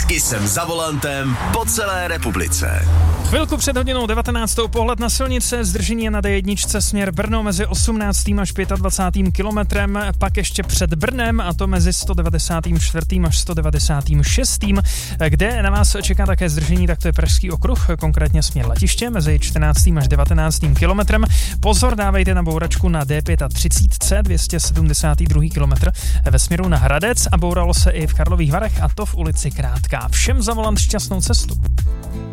Jsem za volantem po celé republice. Chvilku před hodinou 19. pohled na silnice, zdržení je na D1 směr Brno mezi 18. až 25. kilometrem, pak ještě před Brnem, a to mezi 194. až 196. Kde na vás čeká také zdržení, tak to je Pražský okruh, konkrétně směr Letiště mezi 14. až 19. kilometrem. Pozor, dávejte na bouračku na D35, 272. kilometr ve směru na Hradec, a bouralo se i v Karlových Varech, a to v ulici Krátká. Všem za volant šťastnou cestu.